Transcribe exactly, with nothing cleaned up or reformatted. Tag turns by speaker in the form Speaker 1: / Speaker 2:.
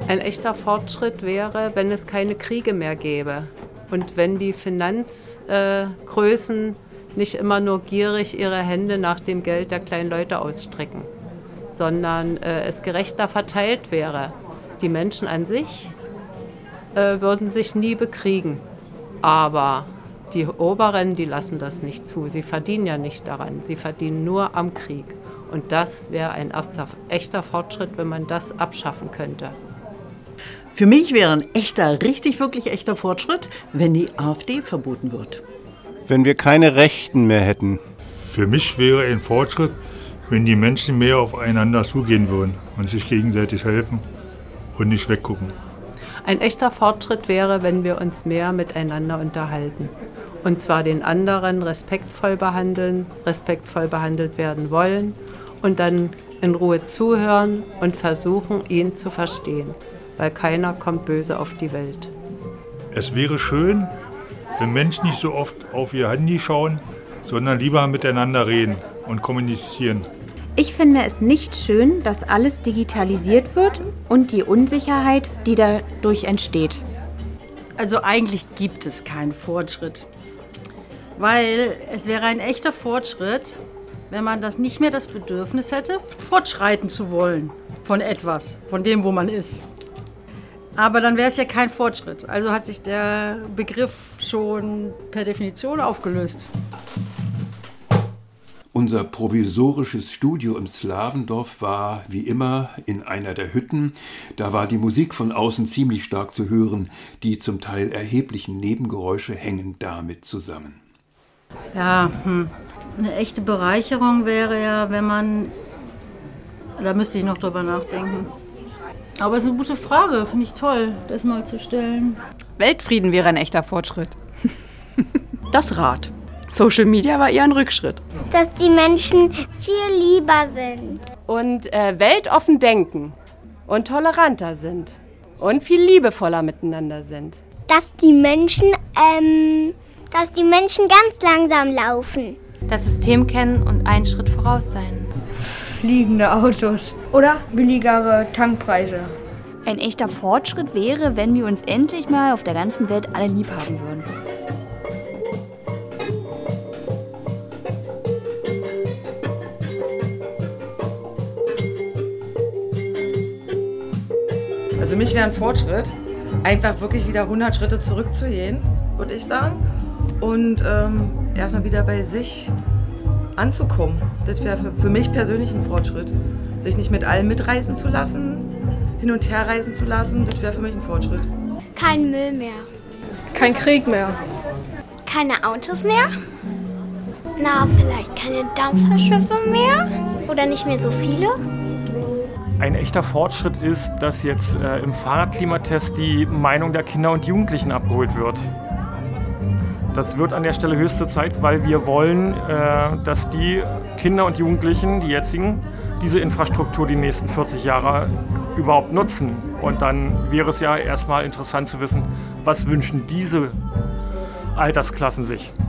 Speaker 1: Ein echter Fortschritt wäre, wenn es keine Kriege mehr gäbe und wenn die Finanzgrößen äh, nicht immer nur gierig ihre Hände nach dem Geld der kleinen Leute ausstrecken, sondern äh, es gerechter verteilt wäre. Die Menschen an sich äh, würden sich nie bekriegen, aber die Oberen, die lassen das nicht zu. Sie verdienen ja nicht daran, sie verdienen nur am Krieg. Und das wäre ein erster echter Fortschritt, wenn man das abschaffen könnte.
Speaker 2: Für mich wäre ein echter, richtig, wirklich echter Fortschritt, wenn die AfD verboten wird.
Speaker 3: Wenn wir keine Rechten mehr hätten.
Speaker 4: Für mich wäre ein Fortschritt, wenn die Menschen mehr aufeinander zugehen würden und sich gegenseitig helfen und nicht weggucken.
Speaker 1: Ein echter Fortschritt wäre, wenn wir uns mehr miteinander unterhalten. Und zwar den anderen respektvoll behandeln, respektvoll behandelt werden wollen und dann in Ruhe zuhören und versuchen, ihn zu verstehen. Weil keiner kommt böse auf die Welt.
Speaker 4: Es wäre schön, wenn Menschen nicht so oft auf ihr Handy schauen, sondern lieber miteinander reden und kommunizieren.
Speaker 5: Ich finde es nicht schön, dass alles digitalisiert wird und die Unsicherheit, die dadurch entsteht.
Speaker 6: Also eigentlich gibt es keinen Fortschritt. Weil es wäre ein echter Fortschritt, wenn man das nicht mehr das Bedürfnis hätte, fortschreiten zu wollen von etwas, von dem, wo man ist. Aber dann wäre es ja kein Fortschritt. Also hat sich der Begriff schon per Definition aufgelöst.
Speaker 7: Unser provisorisches Studio im Slawendorf war, wie immer, in einer der Hütten. Da war die Musik von außen ziemlich stark zu hören. Die zum Teil erheblichen Nebengeräusche hängen damit zusammen.
Speaker 6: Ja, hm. Eine echte Bereicherung wäre ja, wenn man... Da müsste ich noch drüber nachdenken. Aber es ist eine gute Frage, finde ich toll, das mal zu stellen.
Speaker 8: Weltfrieden wäre ein echter Fortschritt.
Speaker 2: Das Rad.
Speaker 8: Social Media war eher ein Rückschritt.
Speaker 9: Dass die Menschen viel lieber sind.
Speaker 10: Und äh, weltoffen denken und toleranter sind und viel liebevoller miteinander sind.
Speaker 9: Dass die Menschen, ähm, dass die Menschen ganz langsam laufen.
Speaker 11: Das System kennen und einen Schritt voraus sein.
Speaker 12: Fliegende Autos oder billigere Tankpreise.
Speaker 13: Ein echter Fortschritt wäre, wenn wir uns endlich mal auf der ganzen Welt alle lieb haben würden.
Speaker 14: Also für mich wäre ein Fortschritt, einfach wirklich wieder hundert Schritte zurückzugehen, würde ich sagen. Und ähm, erstmal wieder bei sich anzukommen. Das wäre für, für mich persönlich ein Fortschritt. Sich nicht mit allem mitreißen zu lassen, hin und her reisen zu lassen, das wäre für mich ein Fortschritt.
Speaker 9: Kein Müll mehr.
Speaker 12: Kein Krieg mehr.
Speaker 9: Keine Autos mehr. Na, vielleicht keine Dampferschiffe mehr. Oder nicht mehr so viele.
Speaker 15: Ein echter Fortschritt ist, dass jetzt äh, im Fahrradklimatest die Meinung der Kinder und Jugendlichen abgeholt wird. Das wird an der Stelle höchste Zeit, weil wir wollen, äh, dass die Kinder und Jugendlichen, die jetzigen, diese Infrastruktur die nächsten vierzig Jahre überhaupt nutzen. Und dann wäre es ja erstmal interessant zu wissen, was wünschen diese Altersklassen sich.